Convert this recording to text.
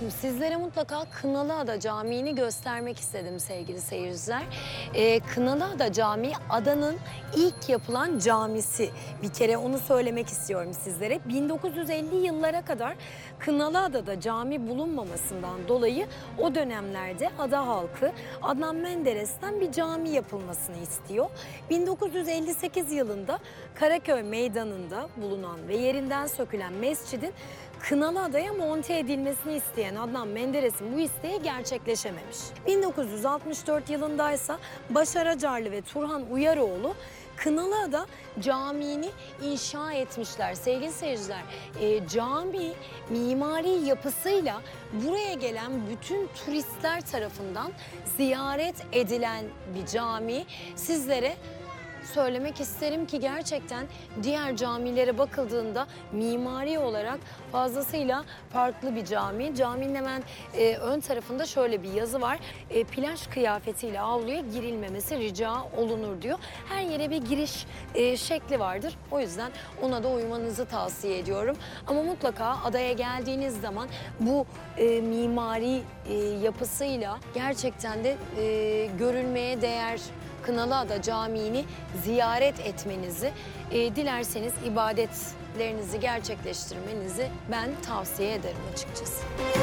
Şimdi sizlere mutlaka Kınalıada Camii'ni göstermek istedim sevgili seyirciler. Kınalıada Camii adanın ilk yapılan camisi. Bir kere onu söylemek istiyorum sizlere. 1950 yıllara kadar Kınalıada'da cami bulunmamasından dolayı o dönemlerde ada halkı Adnan Menderes'ten bir cami yapılmasını istiyor. 1958 yılında Karaköy Meydanı'nda bulunan ve yerinden sökülen mescidin Kınalıada'ya monte edilmesini isteyen Adnan Menderes'in bu isteği gerçekleşememiş. 1964 yılındaysa Başar Acarlı ve Turhan Uyaroğlu Kınalıada Camii'ni inşa etmişler. Sevgili seyirciler, cami mimari yapısıyla buraya gelen bütün turistler tarafından ziyaret edilen bir cami. Sizlere söylemek isterim ki gerçekten diğer camilere bakıldığında mimari olarak fazlasıyla farklı bir cami. Caminin hemen ön tarafında şöyle bir yazı var. Plaj kıyafetiyle avluya girilmemesi rica olunur diyor. Her yere bir giriş şekli vardır. O yüzden ona da uymanızı tavsiye ediyorum. Ama mutlaka adaya geldiğiniz zaman bu mimari yapısıyla gerçekten de görülmeye değer Kınalıada Camii'ni ziyaret etmenizi, dilerseniz ibadetlerinizi gerçekleştirmenizi ben tavsiye ederim açıkçası.